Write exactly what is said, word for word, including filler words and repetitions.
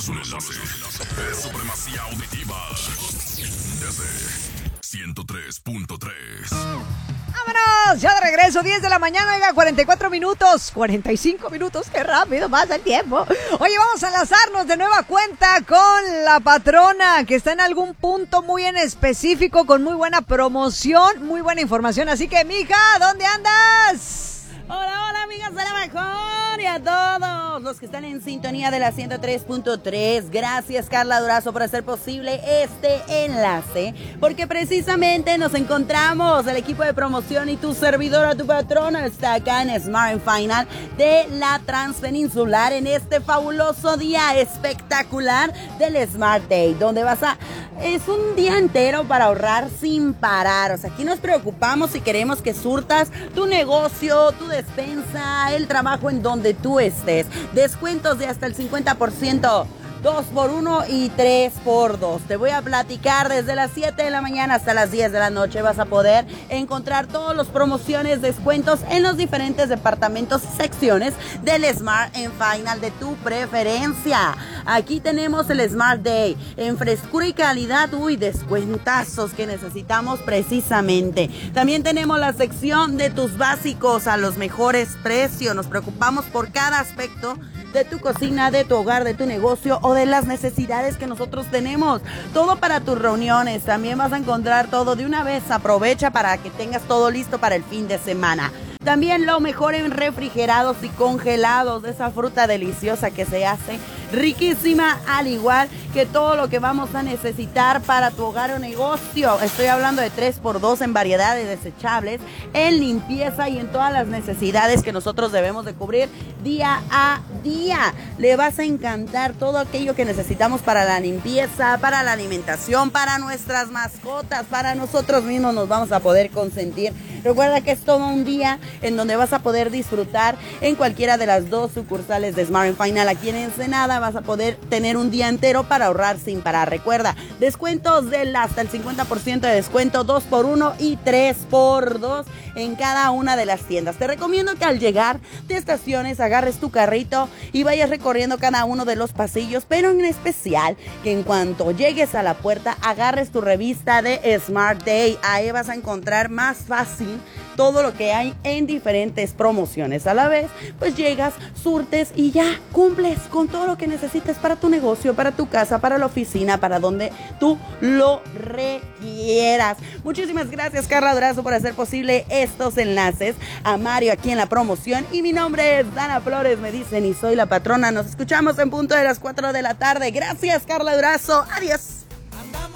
es un enlace. Es supremacía auditiva. Desde ciento tres punto tres. ¡Vámonos! Ya de regreso, diez de la mañana, oiga, cuarenta y cuatro minutos, cuarenta y cinco minutos, qué rápido pasa el tiempo. Oye, vamos a enlazarnos de nueva cuenta con la patrona, que está en algún punto muy en específico, con muy buena promoción, muy buena información. Así que, mija, ¿dónde andas? Hola, hola, amigas de la mejor, y a todos los que están en sintonía de la ciento tres punto tres. Gracias, Carla Durazo, por hacer posible este enlace, porque precisamente nos encontramos, el equipo de promoción y tu servidora, tu patrona, está acá en Smart Final de la Transpeninsular en este fabuloso día espectacular del Smart Day, donde vas a... Es un día entero para ahorrar sin parar. O sea, aquí nos preocupamos y queremos que surtas tu negocio, tu despensa, el trabajo en donde tú estés. Descuentos de hasta el cincuenta por ciento. dos por uno y tres por dos. Te voy a platicar desde las siete de la mañana hasta las diez de la noche. Vas a poder encontrar todas las promociones, descuentos en los diferentes departamentos y secciones del Smart en Final de tu preferencia. Aquí tenemos el Smart Day en frescura y calidad. Uy, descuentazos que necesitamos precisamente. También tenemos la sección de tus básicos a los mejores precios. Nos preocupamos por cada aspecto de tu cocina, de tu hogar, de tu negocio o de las necesidades que nosotros tenemos. Todo para tus reuniones. También vas a encontrar todo de una vez. Aprovecha para que tengas todo listo para el fin de semana. También lo mejor en refrigerados y congelados, de esa fruta deliciosa que se hace riquísima, al igual que todo lo que vamos a necesitar para tu hogar o negocio. Estoy hablando de tres por dos en variedad de desechables, en limpieza y en todas las necesidades que nosotros debemos de cubrir día a día. Le vas a encantar todo aquello que necesitamos para la limpieza, para la alimentación, para nuestras mascotas, para nosotros mismos nos vamos a poder consentir. Recuerda que es todo un día en donde vas a poder disfrutar en cualquiera de las dos sucursales de Smart Final. Aquí en Ensenada vas a poder tener un día entero para ahorrar sin parar. Recuerda, descuentos del hasta el cincuenta por ciento de descuento, dos por uno y tres por dos en cada una de las tiendas. Te recomiendo que al llegar te estaciones, agarres tu carrito y vayas recorriendo cada uno de los pasillos, pero en especial que en cuanto llegues a la puerta agarres tu revista de Smart Day. Ahí vas a encontrar más fácil todo lo que hay en diferentes promociones. A la vez, pues llegas, surtes y ya cumples con todo lo que necesites para tu negocio, para tu casa, para la oficina, para donde tú lo requieras. Muchísimas gracias, Carla Durazo, por hacer posible estos enlaces. A Mario aquí en la promoción. Y mi nombre es Dana Flores, me dicen, y soy la patrona. Nos escuchamos en punto de las cuatro de la tarde. Gracias, Carla Durazo. Adiós.